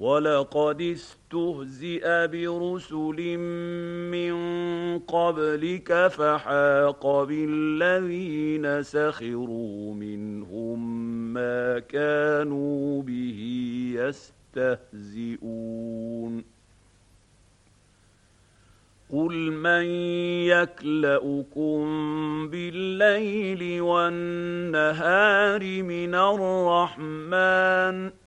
وَلَقَدِ اسْتُهْزِئَ بِرُسُلٍ مِّن قَبْلِكَ فَحَاقَ بِالَّذِينَ سَخِرُوا مِنْهُم مَّا كَانُوا بِهِ يَسْتَهْزِئُونَ قُلْ مَن يَكْلَؤُكُم بِاللَّيْلِ وَالنَّهَارِ مِنَ الرَّحْمَٰنِ